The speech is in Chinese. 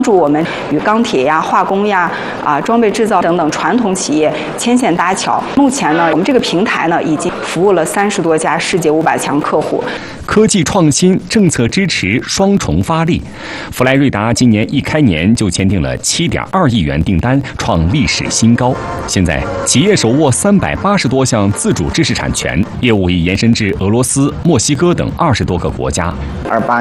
助我们与钢铁呀、化工呀、装备制造等等传统企业牵线搭桥。目前呢，我们这个平台呢已经服务了30多家世界500强客户。 科技创新、政策支持双重发力，弗莱瑞达今年一开年就签订了7.2亿元订单，创历史新高。现在，企业手握380多项自主知识产权，业务已延伸至俄罗斯、墨西哥等20多个国家。 28